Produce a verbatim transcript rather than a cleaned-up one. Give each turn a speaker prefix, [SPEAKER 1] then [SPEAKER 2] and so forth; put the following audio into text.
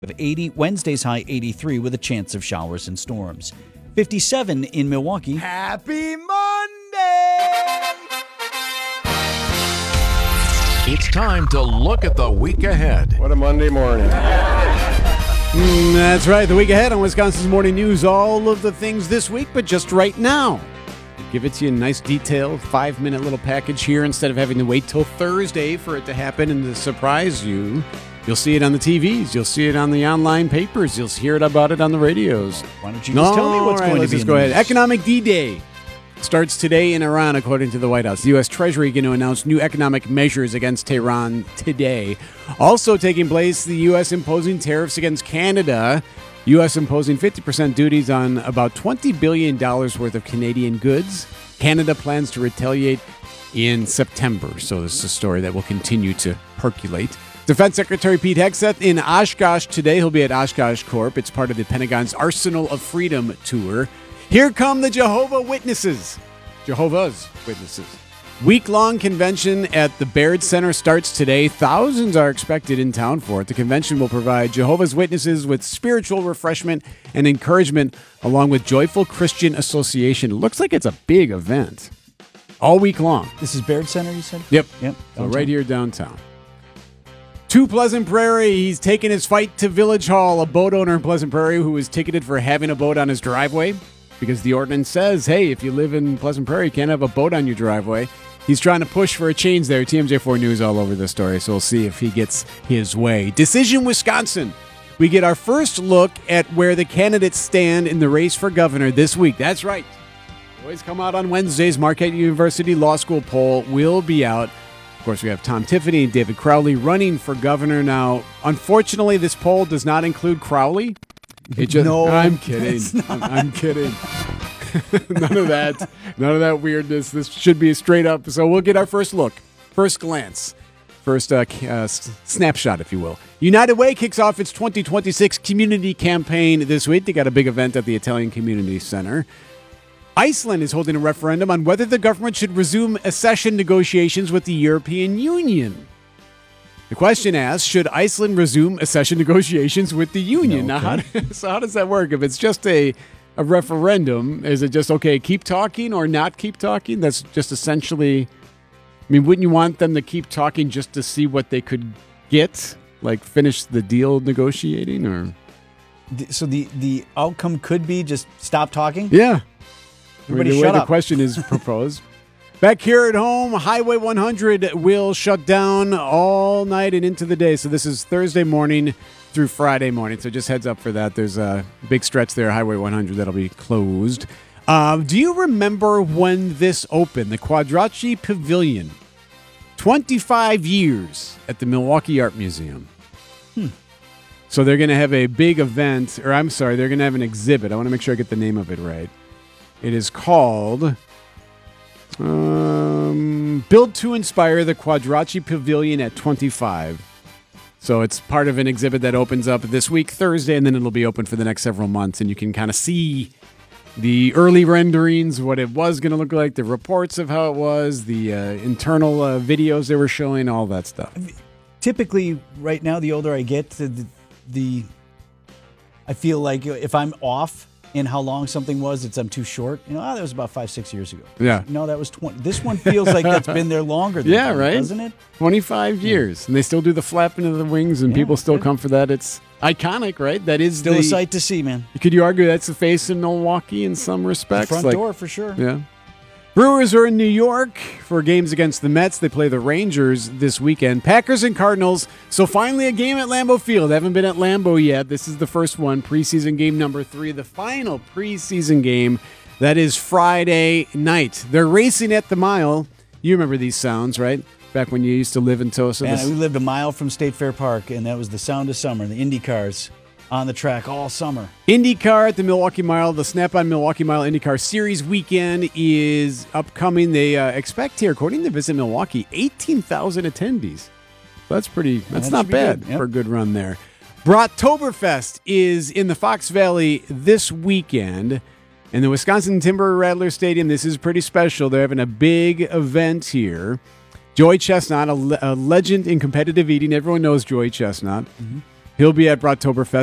[SPEAKER 1] Of eighty, Wednesday's high eighty-three with a chance of showers and storms. fifty-seven in Milwaukee.
[SPEAKER 2] Happy Monday!
[SPEAKER 3] It's time to look at the week ahead.
[SPEAKER 4] What a Monday morning.
[SPEAKER 5] Mm, that's right. The week ahead on Wisconsin's Morning News. All of the things this week, but just right now. Give it to you in a nice detailed five-minute little package here instead of having to wait till Thursday for it to happen and to surprise you. You'll see it on the T Vs. You'll see it on the online papers. You'll hear it about it on the radios.
[SPEAKER 1] Why don't you just no, tell me what's
[SPEAKER 5] right,
[SPEAKER 1] going
[SPEAKER 5] let's
[SPEAKER 1] to be
[SPEAKER 5] just
[SPEAKER 1] in
[SPEAKER 5] go
[SPEAKER 1] the
[SPEAKER 5] ahead.
[SPEAKER 1] news.
[SPEAKER 5] Economic D-Day starts today in Iran, according to the White House. The U S Treasury going to announce new economic measures against Tehran today. Also taking place, the U S imposing tariffs against Canada. U S imposing fifty percent duties on about twenty billion dollars worth of Canadian goods. Canada plans to retaliate in September. So this is a story that will continue to percolate. Defense Secretary Pete Hegseth in Oshkosh today. He'll be at Oshkosh Corp. It's part of the Pentagon's Arsenal of Freedom tour. Here come the Jehovah Witnesses. Jehovah's Witnesses. Week-long convention at the Baird Center starts today. Thousands are expected in town for it. The convention will provide Jehovah's Witnesses with spiritual refreshment and encouragement, along with Joyful Christian Association. It looks like it's a big event. All week long.
[SPEAKER 1] This is Baird Center, you said?
[SPEAKER 5] Yep.
[SPEAKER 1] Yep.
[SPEAKER 5] So right here downtown. To Pleasant Prairie, he's taken his fight to Village Hall. A boat owner in Pleasant Prairie who was ticketed for having a boat on his driveway because the ordinance says, hey, if you live in Pleasant Prairie, you can't have a boat on your driveway. He's trying to push for a change there. T M J four News all over this story, so we'll see if he gets his way. Decision Wisconsin. We get our first look at where the candidates stand in the race for governor this week. That's right. Always come out on Wednesdays. Marquette University Law School poll will be out. Of course, we have Tom Tiffany and David Crowley running for governor now. Unfortunately, this poll does not include Crowley. It just,
[SPEAKER 1] no,
[SPEAKER 5] I'm kidding. I'm, I'm kidding. None of that. None of that weirdness. This should be straight up. So we'll get our first look, first glance, first uh, uh, snapshot, if you will. United Way kicks off its twenty twenty-six community campaign this week. They got a big event at the Italian Community Center. Iceland is holding a referendum on whether the government should resume accession negotiations with the European Union. The question asks, should Iceland resume accession negotiations with the Union?
[SPEAKER 1] No,
[SPEAKER 5] now, how, so how does that work? If it's just a, a referendum, is it just, okay, keep talking or not keep talking? That's just essentially, I mean, wouldn't you want them to keep talking just to see what they could get? Like finish the deal negotiating? Or
[SPEAKER 1] So the, the outcome could be just stop talking?
[SPEAKER 5] Yeah.
[SPEAKER 1] Everybody
[SPEAKER 5] I mean, the
[SPEAKER 1] shut
[SPEAKER 5] way
[SPEAKER 1] up.
[SPEAKER 5] the question is proposed. Back here at home, Highway one hundred will shut down all night and into the day. So this is Thursday morning through Friday morning. So just heads up for that. There's a big stretch there, Highway one hundred, that'll be closed. Uh, do you remember when this opened? The Quadracci Pavilion. twenty-five years at the Milwaukee Art Museum.
[SPEAKER 1] Hmm.
[SPEAKER 5] So they're going to have a big event, or I'm sorry, they're going to have an exhibit. I want to make sure I get the name of it right. It is called um, Build to Inspire the Quadracci Pavilion at twenty-five. So it's part of an exhibit that opens up this week, Thursday, and then it'll be open for the next several months. And you can kind of see the early renderings, what it was going to look like, the reports of how it was, the uh, internal uh, videos they were showing, all that stuff.
[SPEAKER 1] Typically, right now, the older I get, the, the I feel like if I'm off in how long something was, it's I'm too short. You know, oh, that was about five, six years ago.
[SPEAKER 5] Yeah.
[SPEAKER 1] No, that was twenty. This one feels like that's been there longer than
[SPEAKER 5] Yeah,
[SPEAKER 1] that,
[SPEAKER 5] right?
[SPEAKER 1] doesn't it?
[SPEAKER 5] twenty-five yeah. years. And they still do the flapping of the wings, and
[SPEAKER 1] yeah,
[SPEAKER 5] people still
[SPEAKER 1] good.
[SPEAKER 5] come for that. It's iconic, right? That is
[SPEAKER 1] Still
[SPEAKER 5] the,
[SPEAKER 1] a sight to see, man.
[SPEAKER 5] Could you argue that's the face of Milwaukee in some respects?
[SPEAKER 1] The front
[SPEAKER 5] like,
[SPEAKER 1] door, for sure.
[SPEAKER 5] Yeah. Brewers are in New York for games against the Mets. They play the Rangers this weekend. Packers and Cardinals. So finally a game at Lambeau Field. They haven't been at Lambeau yet. This is the first one. Preseason game number three. The final preseason game. That is Friday night. They're racing at the mile. You remember these sounds, right? Back when you used to live in Tosa.
[SPEAKER 1] Man,
[SPEAKER 5] this-
[SPEAKER 1] we lived a mile from State Fair Park, and that was the sound of summer. The Indy cars on the track all summer.
[SPEAKER 5] IndyCar at the Milwaukee Mile. The Snap-on Milwaukee Mile IndyCar Series weekend is upcoming. They uh, expect here, according to Visit Milwaukee, eighteen thousand attendees. So that's pretty. That's
[SPEAKER 1] that
[SPEAKER 5] not
[SPEAKER 1] should be
[SPEAKER 5] bad
[SPEAKER 1] good. Yep.
[SPEAKER 5] for a good run there. Brattoberfest is in the Fox Valley this weekend. In the Wisconsin Timber Rattler Stadium, this is pretty special. They're having a big event here. Joey Chestnut, a, le- a legend in competitive eating. Everyone knows Joey Chestnut. Mm-hmm. He'll be at Brocktoberfest